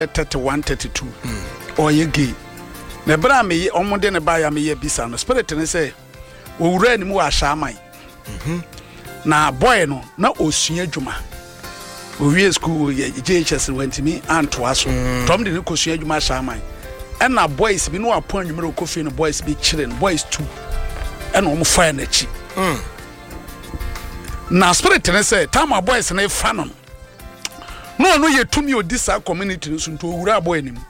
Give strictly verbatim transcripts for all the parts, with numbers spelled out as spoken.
thirty-one thirty-two or ye gay na bra me omo de ne ba ya me ye bisa no spirit ne say owura ni mu wa shaman mhm na boy no na osua adwuma owie school ye J H S went me anto aso tom de ne kosua adwuma shaman and na boys bi no apon nwumere kofi no boys bi chilling boys two and omo fire na chi mm na spirit ne say time boys na fa no no no ye tumi odisa community no so nto owura boy ni mu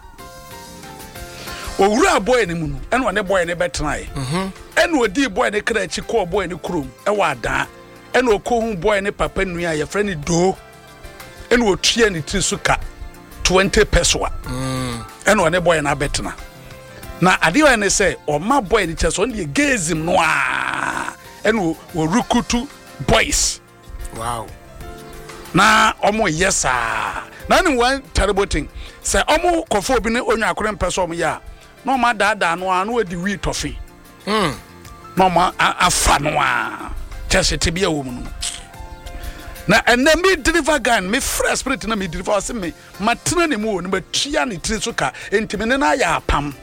owura boy ni mu no and one boy ne betena mhm and odi boy ne kra chi call boy ne krom e wa dan and okohu boy ne papa nua ye frɛ ne do and otua ne tri so ka twenty pesos mm and one boy na betena na ade wa ne say o ma boy ne cheso ne gazim no a and wo rukutu boys wow na omo yesa na ni one terrible thing say omo kofo bi ne onwa akore mpeso omo ya no ma dada no a no odi wi tofi mm no ma afa no a chese tibia wo mu na enne me deliver gun me fresh spirit na me deliver se me matena ne mu no batua ne tiri so ka entime ne na ya apam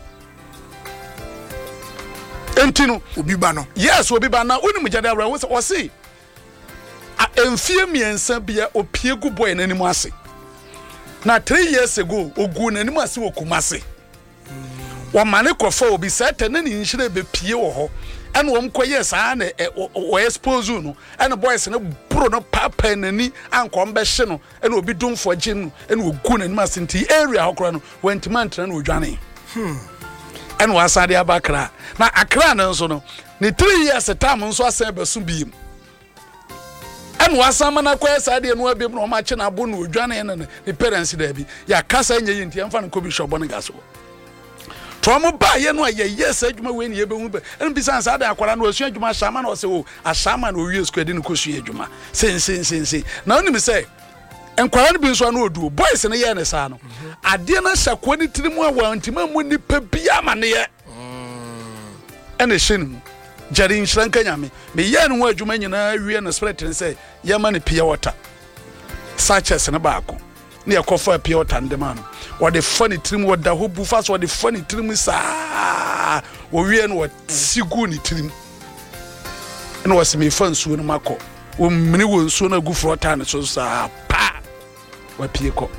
entino obi ba no yes obi ba na oni mu jada wo wo se a enfie miensa bia opiegu boy nanimu ase na three years ago ogu nanimu ase wokumase wo mane kofa obi sete na ni nhire be pie wo ho ene wo mkoye saa na wo expose no ene boys ne bro no papa nani ankom be hye no ene obi dumfo gye no ene ogu nanimu ase nti area hokora no wentiment na no odwane hmm ene wasade abakra na akra na nso no ni three years time nso asan besu biem and wasama na kwa sade no abiem no ma che na abo no odwane ne ne parents da bi ya kasa nye yinti amfa no kobi shobo ne gaso tomo ba ye no ye yes adwuma we ne ye behu be en bi san sade akwara no asu adwuma shama na o se o ashama na o wie squad ne kosu adwuma sen sen sen sen na oni me say enkwara no bi nso na odu boys ne ye ne sa no ade na hyakwa ne tirimu a wantima mu nipa bia ma ne ye ene hyin jari nshranka nyame me ye no adwuma nyina wie na spirit ne say ye ma ne pia water sachets ne baako ne yakofa pia water ndema no wo de funny trim wo da ho bu fast wo de funny trim sa wo wie no wo sigu ni trim ene wo se me fansu no mako wo mini wo nsu na gu frota ne so sa pa wa pie ko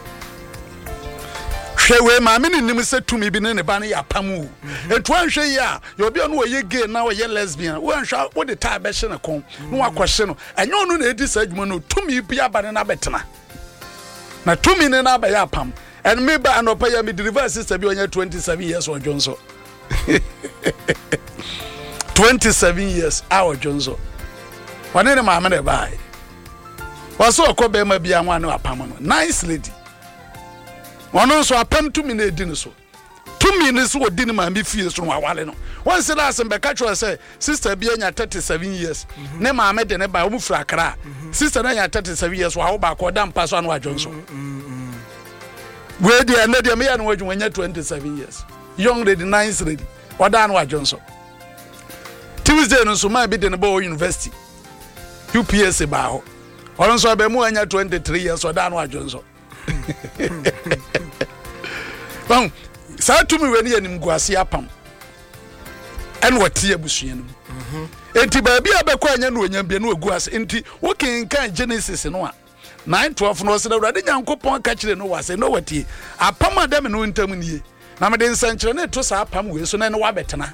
hwewe ma me nim se tumi bi ne ne ba ne ya pamu etu anhwe yi a ye obi no ye gay na wo ye lesbian wo anhwa wo de ta be hye ne kon no akwhye no enye onu na edi sa adwuma no tumi bi aba ne na betena na tumi ne na ba ya pam and me ba no pa ya me deliver sister bi onya twenty-seven years o jonso twenty-seven years our jonso wane ne ma me ne bai waso okobe ma bia nwa no apam no nice lady ono so apam tumi na edi ne so tumi ne so odi ne ma me fie so no awale no one say that be catch say sister bi anya thirty-seven years ne ma me de ne ba o mu fra kra sister na anya thirty-seven years wa wo ba ko da mpa so anu adwonso we dey na dey me ya no adwon anya twenty-seven years young lady nice lady oda anu adwonso Tuesday no so ma bi de ne ba o university U P S ba ho ono so be mu anya twenty-three years oda anu adwonso bon sa tumi we ne yanim guase apam en wote abusua no mhm enti ba bia be kwa anya no onyam bia no aguase enti wo kenkan Genesis no a nine twelve no se da urade nyankopon ka kire no wase no wote apam adam no ntam nie na me de nsankire ne to sa apam we so na ne wa betena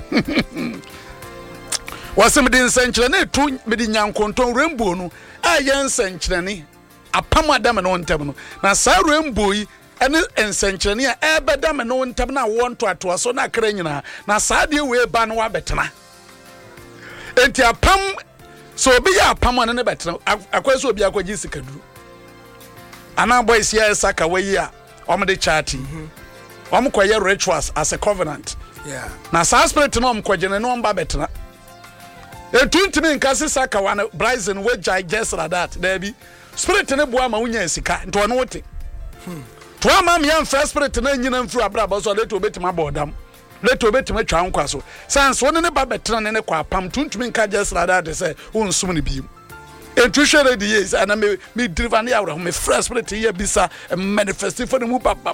wase me de nsankire ne to me de nyankonton rainbow no a ye nsankire ne apam adam no ntam no na sa rainbow yi ene ensankire ne a ebeda me no ntam na wo nto ato so na kra nyina na sa de we ba no wa betena enti apam so obi ya apam ane ne betena akwaso obi akwaji sikaduru ana boys ya saka we ya om de charity om koye rituals as a covenant yeah na sa spirit no om kwaje ne no mba betena etuntimi nkase saka wana Bryson we jai just like that there be spirit ne boa ma unya sika nto no wote hmm to ama me am first spirit na nyina mfuru abraba so let obetima bodam let obetima twa nkwa so sans woni ne ba betena ne ne kwa pam tuntumi nka just like that say wonsum ne bi intuition ready yes and me me driven ya me fresh spirit here bisa manifesting for the mu papa